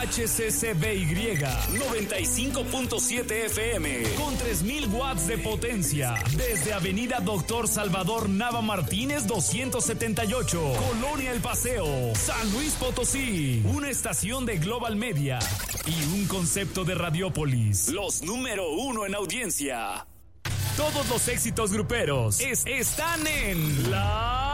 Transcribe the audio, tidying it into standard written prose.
HCCBY 95.7 FM con 3000 watts de potencia desde Avenida Doctor Salvador Nava Martínez 278, Colonia El Paseo, San Luis Potosí. Una estación de Global Media y un concepto de Radiópolis. Los número 1 en audiencia. Todos los éxitos gruperos están en La